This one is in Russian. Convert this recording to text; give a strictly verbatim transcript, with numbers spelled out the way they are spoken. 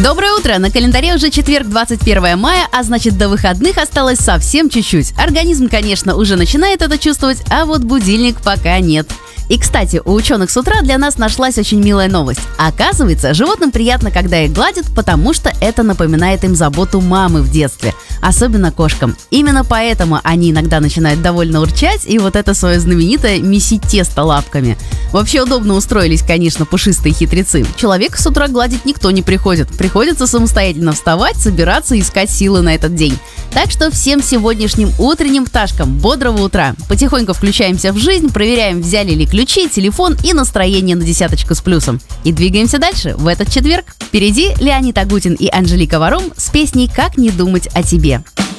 Доброе утро! На календаре уже четверг, двадцать первое мая, а значит, до выходных осталось совсем чуть-чуть. Организм, конечно, уже начинает это чувствовать, а вот будильник пока нет. И, кстати, у ученых с утра для нас нашлась очень милая новость. Оказывается, животным приятно, когда их гладят, потому что это напоминает им заботу мамы в детстве. Особенно кошкам. Именно поэтому они иногда начинают довольно урчать и вот это свое знаменитое месить тесто лапками. Вообще удобно устроились, конечно, пушистые хитрецы. Человека с утра гладить никто не приходит. Приходится самостоятельно вставать, собираться и искать силы на этот день. Так что всем сегодняшним утренним пташкам бодрого утра. Потихоньку включаемся в жизнь, проверяем, взяли ли ключи, телефон и настроение на десяточку с плюсом. И двигаемся дальше в этот четверг. Впереди Леонид Агутин и Анжелика Варум с песней «Как не думать о тебе».